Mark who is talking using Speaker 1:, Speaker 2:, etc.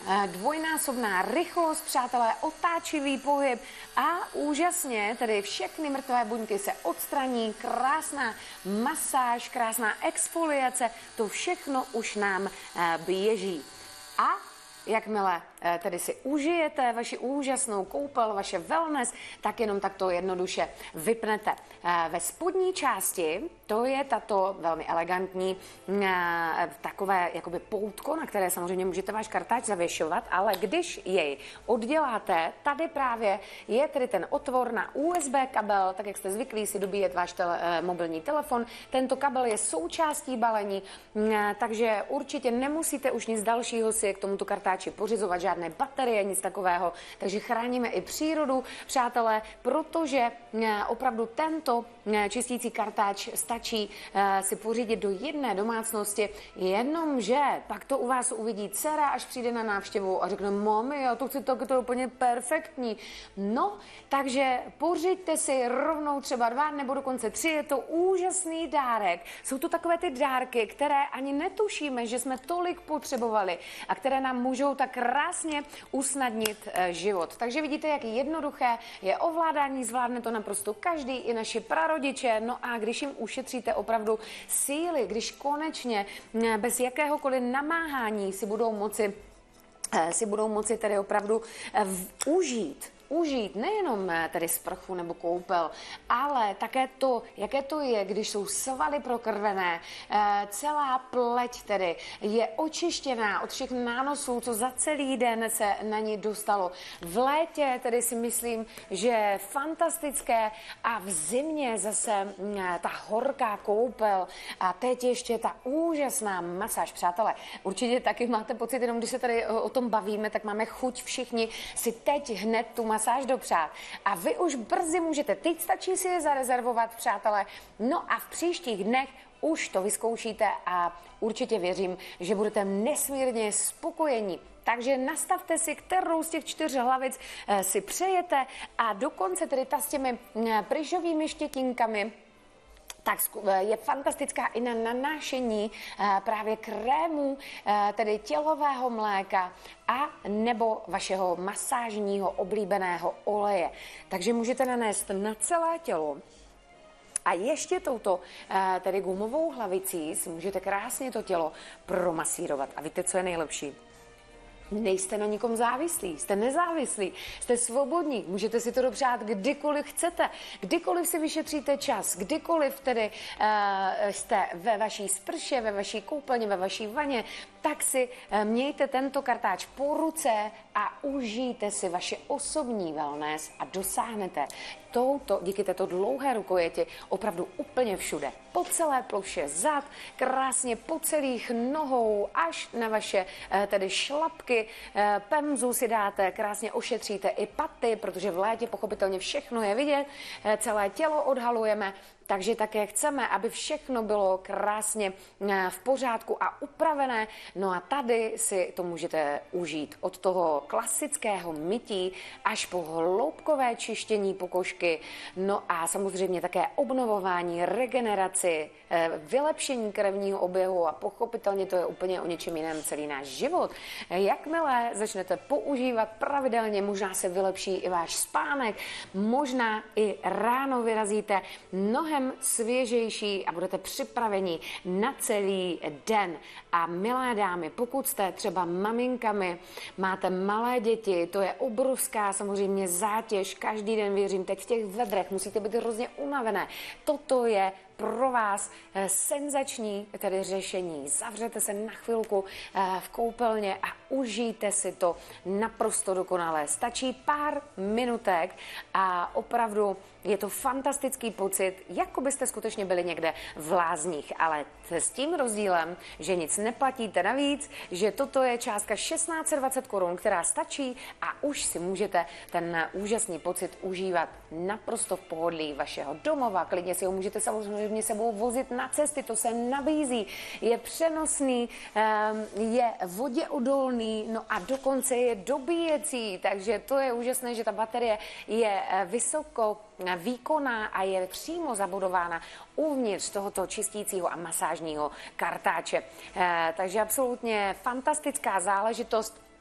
Speaker 1: dvojnásobná rychlost, přátelé, otáčivý pohyb a úžasně, tedy všechny mrtvé buňky se odstraní, krásná masáž, krásná exfoliace, to všechno už nám běží. A jakmile tedy si užijete vaši úžasnou koupel, vaše wellness, tak jenom takto jednoduše vypnete. Ve spodní části to je tato velmi elegantní takové jakoby poutko, na které samozřejmě můžete váš kartáč zavěšovat, ale když jej odděláte, tady právě je tedy ten otvor na USB kabel, tak jak jste zvyklí si dobíjet váš mobilní telefon. Tento kabel je součástí balení, takže určitě nemusíte už nic dalšího si k tomuto kartáči pořizovat, žádné baterie, nic takového. Takže chráníme i přírodu, přátelé, protože opravdu tento čistící kartáč stačí si pořídit do jedné domácnosti, jenomže pak to u vás uvidí dcera, až přijde na návštěvu a řekne, mami, já to chci tak, to je úplně perfektní. No, takže pořiďte si rovnou třeba 2 nebo dokonce 3, je to úžasný dárek. Jsou to takové ty dárky, které ani netušíme, že jsme tolik potřebovali a které nám můžou tak krásně usnadnit život. Takže vidíte, jak jednoduché je ovládání, zvládne to naprosto každý, i naši prarodiče. No a když jim ušetříte opravdu síly, když konečně bez jakéhokoliv namáhání si budou moci tedy opravdu užít nejenom tedy sprchu nebo koupel, ale také to, jaké to je, když jsou svaly prokrvené, celá pleť tedy je očištěná od všech nánosů, co za celý den se na ní dostalo. V létě tedy si myslím, že fantastické a v zimě zase ta horká koupel a teď ještě ta úžasná masáž. Přátelé, určitě taky máte pocit, jenom když se tady o tom bavíme, tak máme chuť všichni si teď hned tu masáž dopřát. A vy už brzy můžete, teď stačí si je zarezervovat, přátelé, no a v příštích dnech už to vyzkoušíte a určitě věřím, že budete nesmírně spokojení. Takže nastavte si, kterou z těch 4 hlavic si přejete a dokonce tedy ta s těmi pryžovými štětinkami, tak je fantastická i na nanášení právě krému, tedy tělového mléka a nebo vašeho masážního oblíbeného oleje. Takže můžete nanést na celé tělo. A ještě touto tedy gumovou hlavicí si můžete krásně to tělo promasírovat. A víte, co je nejlepší? Nejste na nikom závislí, jste nezávislí, jste svobodní, můžete si to dopřát kdykoliv chcete, kdykoliv si vyšetříte čas, kdykoliv tedy jste ve vaší sprše, ve vaší koupelně, ve vaší vaně, tak si mějte tento kartáč po ruce a užijte si vaše osobní wellness a dosáhnete díky této dlouhé rukojeti opravdu úplně všude. Po celé ploše zad, krásně po celých nohou až na vaše tedy šlapky, pemzu si dáte, krásně ošetříte i paty, protože v létě pochopitelně všechno je vidět, celé tělo odhalujeme, takže také chceme, aby všechno bylo krásně v pořádku a upravené. No a tady si to můžete užít od toho klasického mytí až po hloubkové čištění pokožky. No a samozřejmě také obnovování, regeneraci, vylepšení krevního oběhu a pochopitelně to je úplně o něčem jiném celý náš život. Jakmile začnete používat pravidelně, možná se vylepší i váš spánek, možná i ráno vyrazíte mnohem svěžejší a budete připraveni na celý den. A milé dámy, pokud jste třeba maminkami, máte malé děti, to je obrovská samozřejmě zátěž, každý den věřím, teď v těch vedrech musíte být hrozně unavené. Toto je pro vás senzační tedy řešení. Zavřete se na chvilku v koupelně a užijte si to naprosto dokonale. Stačí pár minutek a opravdu je to fantastický pocit, jako byste skutečně byli někde v lázních, ale s tím rozdílem, že nic neplatíte navíc, že toto je částka 1620 korun, která stačí a už si můžete ten úžasný pocit užívat naprosto v pohodlí vašeho domova. Klidně si ho můžete samozřejmě sebou vozit na cesty, to se nabízí. Je přenosný, je voděodolný, no a dokonce je dobíjecí, takže to je úžasné, že ta baterie je vysoko výkonná a je přímo zabudována uvnitř tohoto čistícího a masážního kartáče. Takže absolutně fantastická záležitost.